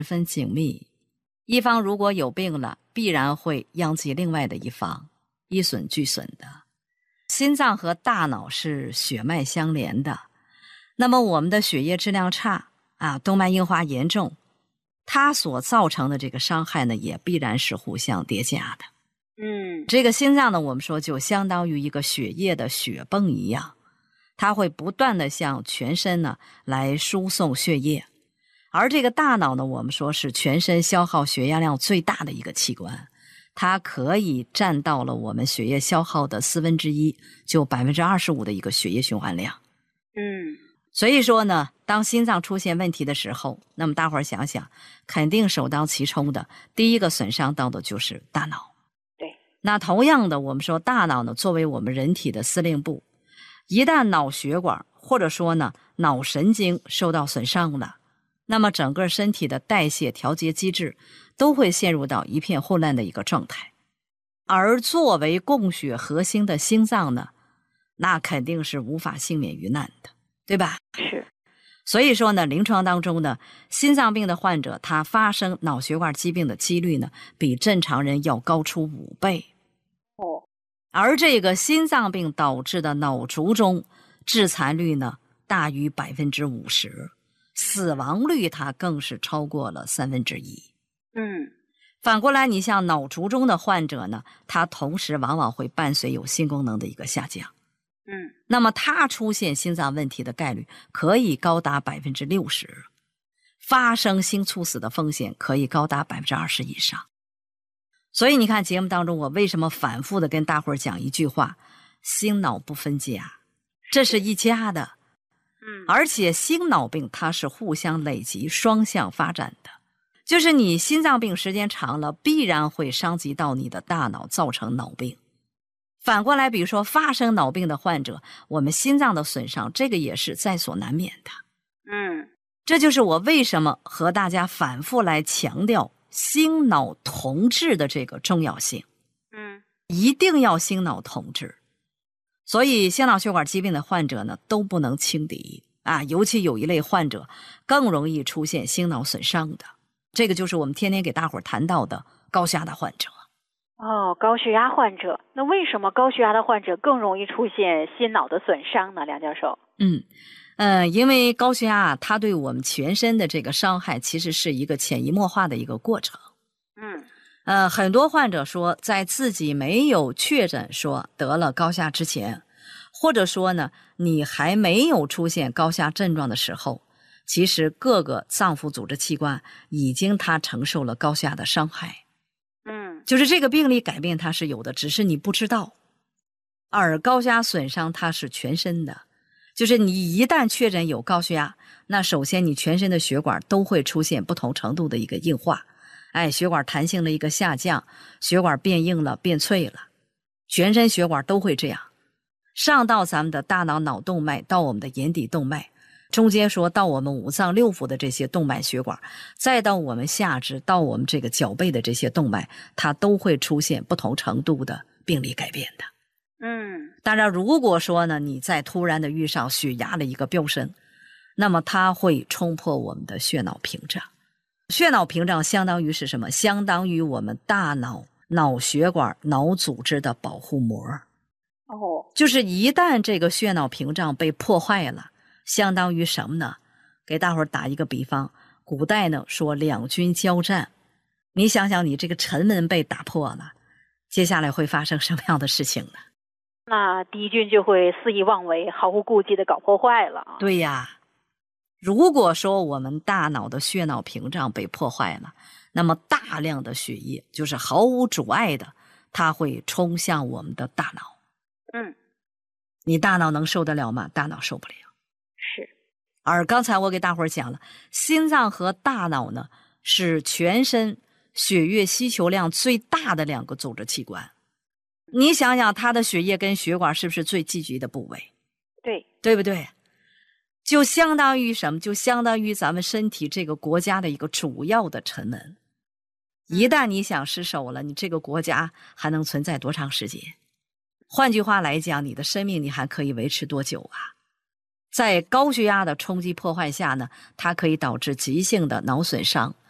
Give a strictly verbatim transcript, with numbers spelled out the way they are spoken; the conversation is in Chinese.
分紧密，一方如果有病了，必然会殃及另外的一方，一损俱损的。心脏和大脑是血脉相连的，那么我们的血液质量差啊，动脉硬化严重，它所造成的这个伤害呢，也必然是互相叠加的。 嗯， 这个心脏呢，我们说就相当于一个血液的血泵一样，它会不断的向全身呢来输送血液。而这个大脑呢，我们说是全身消耗血液量最大的一个器官，它可以占到了我们血液消耗的四分之一，就百分之二十五的一个血液循环量。 嗯， 所以说呢，当心脏出现问题的时候，那么大伙儿想想，肯定首当其冲的第一个损伤到的就是大脑。 对， 那同样的，我们说大脑呢，作为我们人体的司令部，一旦脑血管或者说呢脑神经受到损伤了，那么整个身体的代谢调节机制都会陷入到一片混乱的一个状态。而作为供血核心的心脏呢，那肯定是无法幸免于难的，对吧？ 是。 所以说呢，临床当中呢，心脏病的患者他发生脑血管疾病的几率呢，比正常人要高出五倍。 哦， 而这个心脏病导致的脑卒中致残率呢，大于百分之五十，死亡率它更是超过了三分之一。 嗯， 反过来，你像脑卒中的患者呢，他同时往往会伴随有心功能的一个下降。 嗯， 那么他出现心脏问题的概率可以高达百分之六十，发生心猝死的风险可以高达百分之二十以上。所以你看节目当中，我为什么反复的跟大伙儿讲一句话：心脑不分家，这是一家的。 嗯， 而且心脑病它是互相累积、双向发展的，就是你心脏病时间长了，必然会伤及到你的大脑，造成脑病。反过来，比如说发生脑病的患者，我们心脏的损伤，这个也是在所难免的。 嗯， 这就是我为什么和大家反复来强调心脑同治的这个重要性。 嗯， 一定要心脑同治。所以心脑血管疾病的患者呢，都不能轻敌啊，尤其有一类患者更容易出现心脑损伤的，这个就是我们天天给大伙儿谈到的高血压的患者。 哦，高血压患者，那为什么高血压的患者更容易出现心脑的损伤呢？梁教授？ 嗯，呃，因为高血压它对我们全身的这个伤害，其实是一个潜移默化的一个过程。 嗯， 呃，很多患者说，在自己没有确诊说得了高血压之前，或者说呢，你还没有出现高血压症状的时候，其实各个脏腑组织器官已经它承受了高血压的伤害。 嗯， 就是这个病理改变它是有的，只是你不知道。而高血压损伤它是全身的，就是你一旦确诊有高血压，那首先你全身的血管都会出现不同程度的一个硬化，哎，血管弹性的一个下降，血管变硬了，变脆了，全身血管都会这样。上到咱们的大脑脑动脉，到我们的眼底动脉，中间说到我们五脏六腑的这些动脉血管，再到我们下肢，到我们这个脚背的这些动脉，它都会出现不同程度的病理改变的。 嗯， 当然如果说呢，你再突然的遇上血压的一个飙升，那么它会冲破我们的血脑屏障。血脑屏障相当于是什么？相当于我们大脑脑血管脑组织的保护膜。 哦， 就是一旦这个血脑屏障被破坏了，相当于什么呢？给大伙儿打一个比方，古代呢说两军交战，你想想你这个城门被打破了，接下来会发生什么样的事情呢？ 那敌军就会肆意妄为，毫无顾忌的搞破坏了。 对呀，如果说我们大脑的血脑屏障被破坏了，那么大量的血液就是毫无阻碍的，它会冲向我们的大脑。 嗯， 你大脑能受得了吗？大脑受不了。 是。 而刚才我给大伙儿讲了，心脏和大脑呢是全身血液需求量最大的两个组织器官。你想想它的血液跟血管是不是最聚集的部位？ 对， 对不对？就相当于什么？就相当于咱们身体这个国家的一个主要的城门。一旦你想失守了，你这个国家还能存在多长时间？换句话来讲，你的生命你还可以维持多久啊？在高血压的冲击破坏下呢，它可以导致急性的脑损伤，